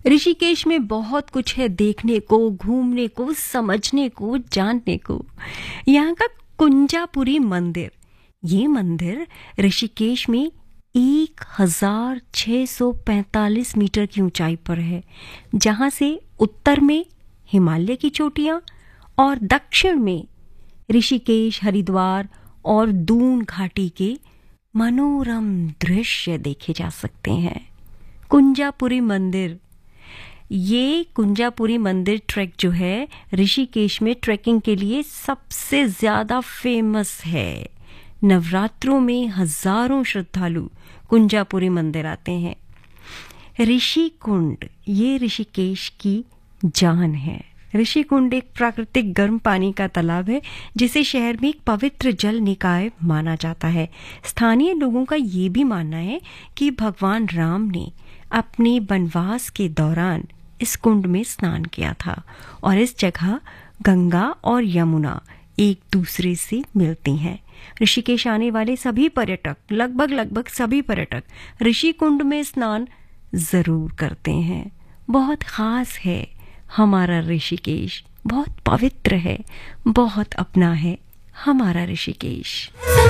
ऋषिकेश में बहुत कुछ है देखने को, घूमने को, समझने को, जानने को। यहाँ का कुंजापुरी मंदिर, ये मंदिर ऋषिकेश में 1645 मीटर की ऊंचाई पर है, जहाँ से उत्तर में हिमालय की चोटियाँ और दक्षिण में ऋषिकेश, हरिद्वार और दून घाटी के मनोरम दृश्य देखे जा सकते हैं। कुंजापुरी मंदिर, ये कुंजापुरी मंदिर ट्रैक जो है ऋषिकेश में ट्रैकिंग के लिए सबसे ज़्यादा फेमस है। नवरात्रों में हजारों श्रद्धालु कुंजापुरी मंदिर आते हैं। ऋषि कुंड, ये ऋषिकेश की जान है। ऋषि कुंड एक प्राकृतिक गर्म पानी का तालाब है जिसे शहर में एक पवित्र जल निकाय माना जाता है। स्थानीय लोगों का ये भी मानना है कि भगवान राम ने अपने वनवास के दौरान इस कुंड में स्नान किया था और इस जगह गंगा और यमुना एक दूसरे से मिलती हैं। ऋषिकेश आने वाले सभी पर्यटक, लगभग सभी पर्यटक ऋषि कुंड में स्नान जरूर करते हैं। बहुत खास है हमारा ऋषिकेश, बहुत पवित्र है, बहुत अपना है हमारा ऋषिकेश।